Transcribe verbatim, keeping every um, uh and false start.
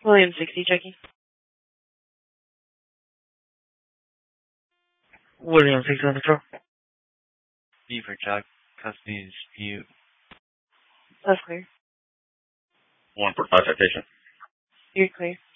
William sixty checking. William sixty on patrol. B for Chuck. Custody dispute. That's clear. One for class citation. You're clear.